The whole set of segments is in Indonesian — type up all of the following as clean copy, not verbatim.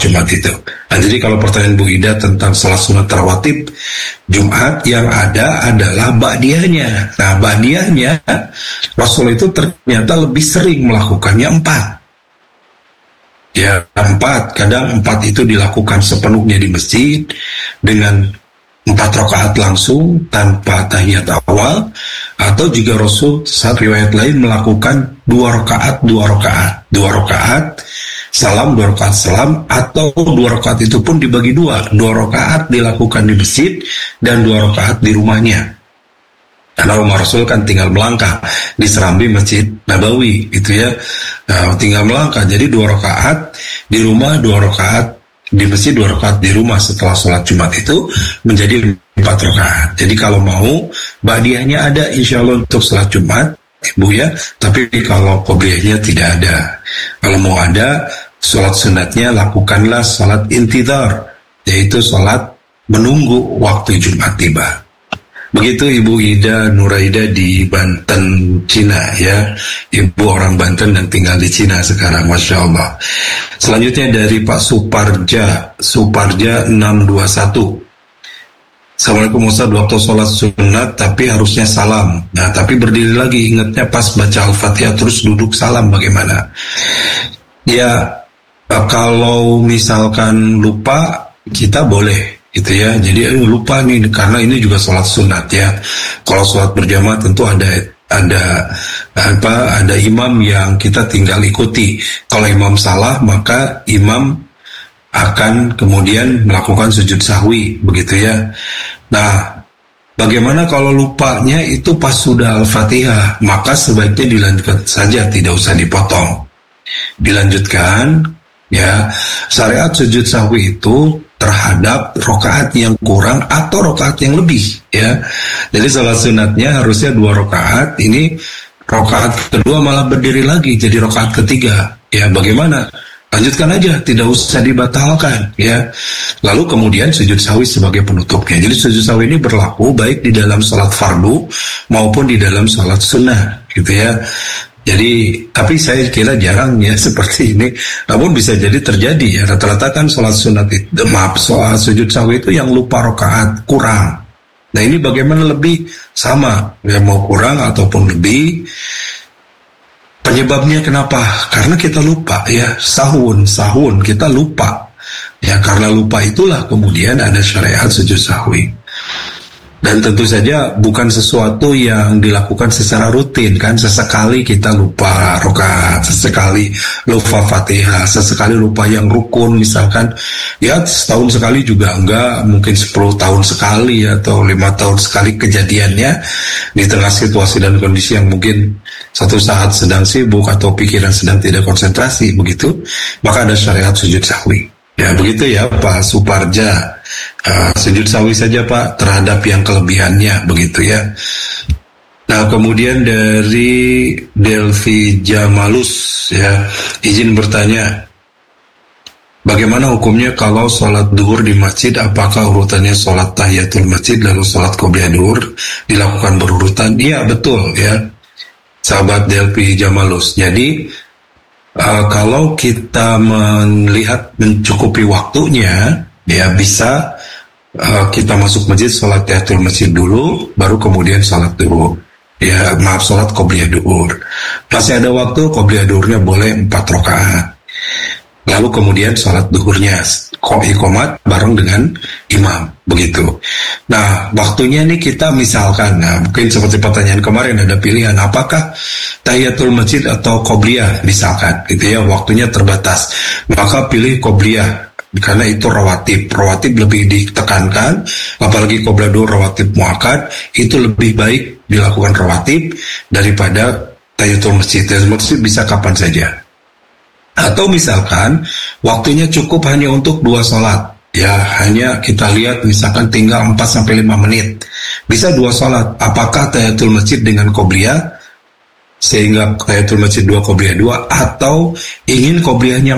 Jumat itu. Nah, jadi kalau pertanyaan Bu Ida tentang salat sunat rawatib Jumat, yang ada adalah ba'diyahnya. Nah, ba'diyahnya Rasul itu ternyata lebih sering melakukannya 4. Ya, 4. Kadang 4 itu dilakukan sepenuhnya di masjid dengan 4 rakaat langsung tanpa tahiyat awal, atau juga Rasul saat riwayat lain melakukan 2 rakaat salam, 2 rakaat salam, atau 2 rakaat itu pun dibagi 2 rakaat dilakukan di masjid dan 2 rakaat di rumahnya. Karena rumah Rasul kan tinggal melangkah di serambi Masjid Nabawi gitu ya. Nah, tinggal melangkah, jadi 2 rakaat di rumah, 2 rakaat di masjid, 2 rakaat di rumah setelah sholat Jumat itu menjadi 4 rakaat. Jadi kalau mau ba'diyahnya ada insya Allah untuk sholat Jumat Ibu ya, tapi kalau qobliyahnya tidak ada. Kalau mau ada sholat sunatnya, lakukanlah sholat intidhar, yaitu sholat menunggu waktu Jumat tiba. Begitu Ibu Ida Nuraida di Banten, Cina ya. Ibu orang Banten dan tinggal di Cina sekarang, Masya Allah. Selanjutnya dari Pak Suparja 621. Assalamualaikum Ustaz, waktu sholat sunat tapi harusnya salam. Nah, tapi berdiri lagi, ingatnya pas baca Al-Fatihah terus duduk salam, bagaimana? Ya, kalau misalkan lupa, kita boleh gitu ya. Jadi lupa nih, karena ini juga sholat sunat ya. Kalau sholat berjamaah tentu ada imam yang kita tinggal ikuti. Kalau imam salah, maka imam akan kemudian melakukan sujud sahwi, begitu ya. Nah, bagaimana kalau lupanya itu pas sudah Al-Fatihah? Maka sebaiknya dilanjutkan saja, tidak usah dipotong. Dilanjutkan ya. Syariat sujud sahwi itu terhadap rokaat yang kurang atau rokaat yang lebih ya. Jadi salat sunatnya harusnya 2 rokaat, ini rokaat kedua malah berdiri lagi jadi rokaat ketiga ya. Bagaimana? Lanjutkan aja, tidak usah dibatalkan ya. Lalu kemudian sujud sahwi sebagai penutupnya. Jadi sujud sahwi ini berlaku baik di dalam salat fardu maupun di dalam salat sunnah gitu ya. Jadi, tapi saya kira jarang ya seperti ini. Namun bisa jadi terjadi ya. Rata-rata kan sholat sunat itu, soal sujud sahwi itu yang lupa rokaat kurang. Nah, ini bagaimana lebih sama ya, mau kurang ataupun lebih. Penyebabnya kenapa? Karena kita lupa ya, sahun kita lupa. Ya, karena lupa itulah kemudian ada syariat sujud sahwi. Dan tentu saja bukan sesuatu yang dilakukan secara rutin kan. Sesekali kita lupa rokaat, sesekali lupa Fatihah, sesekali lupa yang rukun misalkan. Ya setahun sekali juga enggak, mungkin 10 tahun sekali atau 5 tahun sekali kejadiannya di tengah situasi dan kondisi yang mungkin satu saat sedang sibuk atau pikiran sedang tidak konsentrasi begitu. Maka ada syariat sujud sahwi. Ya begitu ya Pak Suparja. Sujud sahwi saja Pak terhadap yang kelebihannya begitu ya. Nah kemudian dari Delvi Jamalus ya, izin bertanya, bagaimana hukumnya kalau sholat duhur di masjid? Apakah urutannya sholat tahiyatul masjid lalu sholat qobliyah duhur dilakukan berurutan? Iya betul ya sahabat Delvi Jamalus. Jadi kalau kita melihat mencukupi waktunya, ya bisa kita masuk masjid sholat tahiyatul masjid dulu, baru kemudian sholat duhur. Ya sholat qobliyah duhur. Masih ada waktu, qobliyah duhurnya boleh 4 rakaat. Lalu kemudian sholat duhurnya iqamat bareng dengan imam begitu. Nah waktunya nih kita misalkan, nah mungkin seperti pertanyaan kemarin ada pilihan apakah tahiyatul masjid atau qobliyah misalkan gitu ya, waktunya terbatas, maka pilih qobliyah karena itu rawatib lebih ditekankan, apalagi qobliyah duhur rawatib muakkad itu lebih baik dilakukan rawatib daripada tahiyatul masjid. Tahiyatul masjid bisa kapan saja. Atau misalkan waktunya cukup hanya untuk 2 sholat, ya hanya kita lihat misalkan tinggal 4-5 menit, bisa 2 sholat. Apakah tahiyatul masjid dengan qobliyah sehingga tahiyatul masjid 2 qobliyah 2, atau ingin qobliyahnya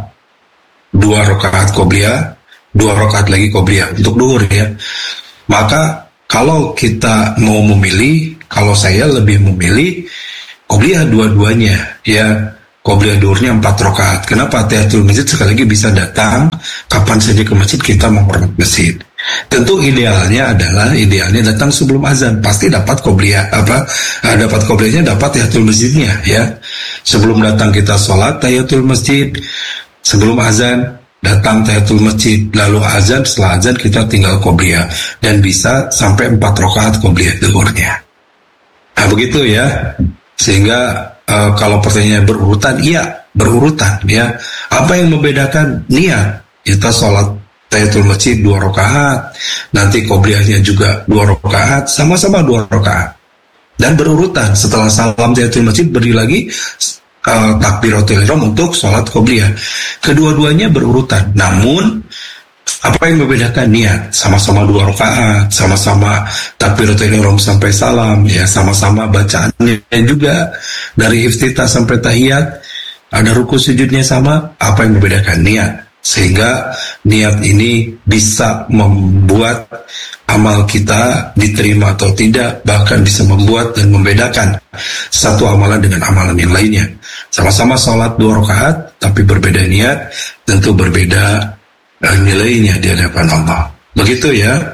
4, 2 rakaat qobliyah, 2 rakaat lagi qobliyah untuk duhur ya. Maka kalau kita mau memilih, kalau saya lebih memilih qobliyah dua-duanya ya. qobliyah duhurnya 4 rakaat. Kenapa? Tahiyatul masjid sekali lagi bisa datang kapan saja ke masjid, kita menghormat masjid. Tentu idealnya datang sebelum azan, pasti dapat qobliyah dapat qobliyahnya, dapat tahiyatul masjidnya ya. Sebelum datang kita sholat tahiyatul masjid, sebelum azan datang tahiyatul masjid, lalu azan, setelah azan kita tinggal qobliyah, dan bisa sampai 4 rakaat qobliyah duhurnya. Nah begitu ya. Sehingga kalau pertanyaannya berurutan, iya berurutan ya. Apa yang membedakan? Niat. Kita sholat tahiyatul masjid 2 rakaat, nanti qobliyahnya juga 2 rakaat, sama-sama 2 rakaat, dan berurutan. Setelah salam tahiyatul masjid berdiri lagi takbiratul ihram untuk sholat qobliyah. Kedua-duanya berurutan. Namun apa yang membedakan? Niat. Sama-sama 2 rakaat, sama-sama takbiratul ihram sampai salam ya, sama-sama bacaannya juga dari iftitah sampai tahiyat, ada ruku sujudnya sama. Apa yang membedakan? Niat. Sehingga niat ini bisa membuat amal kita diterima atau tidak, bahkan bisa membuat dan membedakan satu amalan dengan amalan yang lainnya. Sama-sama sholat 2 rakaat, tapi berbeda niat, tentu berbeda nilainya di hadapan Allah. Begitu ya.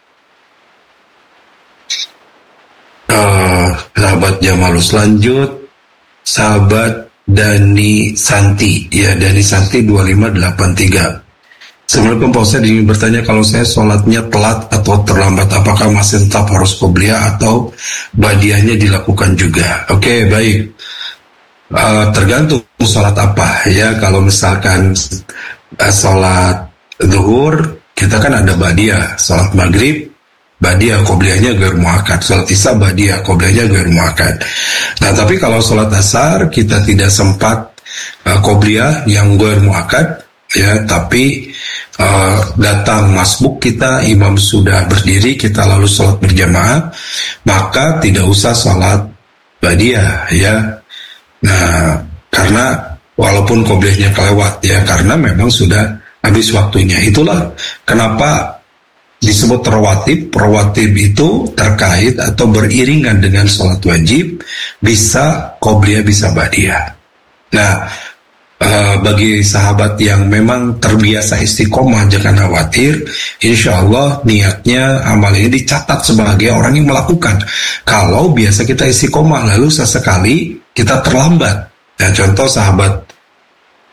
Sahabat Jamalus, lanjut sahabat Dani Santi ya, Dani Santi 2583. Assalamualaikum Pak Ustadz, ingin bertanya, kalau saya sholatnya telat atau terlambat, apakah masih tetap harus qobliyah atau badiahnya dilakukan juga? Oke, baik. Tergantung sholat apa ya. Kalau misalkan sholat zuhur, kita kan ada badiah. Sholat maghrib, badiah, qobliyahnya ghair muakkad. Sholat isya, badiah, qobliyahnya ghair muakkad. Nah, tapi kalau sholat asar, kita tidak sempat qobliyah yang ghair muakkad ya, tapi datang masbuk kita, imam sudah berdiri, kita lalu sholat berjamaah, maka tidak usah sholat badiah ya. Nah, karena walaupun qobliyahnya kelewat ya, karena memang sudah habis waktunya. Itulah kenapa disebut rawatib. Rawatib itu terkait atau beriringan dengan sholat wajib, bisa qobliyah, bisa badiah. Nah, bagi sahabat yang memang terbiasa istiqomah, jangan khawatir. Insya Allah niatnya, amal ini dicatat sebagai orang yang melakukan. Kalau biasa kita istiqomah lalu sesekali kita terlambat. Nah, contoh sahabat